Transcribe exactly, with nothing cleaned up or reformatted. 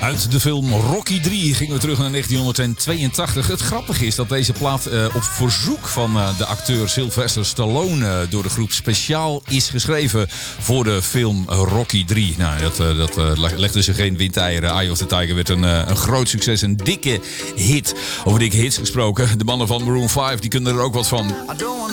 Uit de film Rocky drie gingen we terug naar negentienhonderdtweeëntachtig. Het grappige is dat deze plaat uh, op verzoek van uh, de acteur Sylvester Stallone uh, door de groep speciaal is geschreven voor de film Rocky drie. Nou, dat, uh, dat uh, legde ze geen windeieren. Eye of the Tiger werd een, uh, een groot succes, een dikke hit. Over dikke hits gesproken, de mannen van Maroon vijf die kunnen er ook wat van.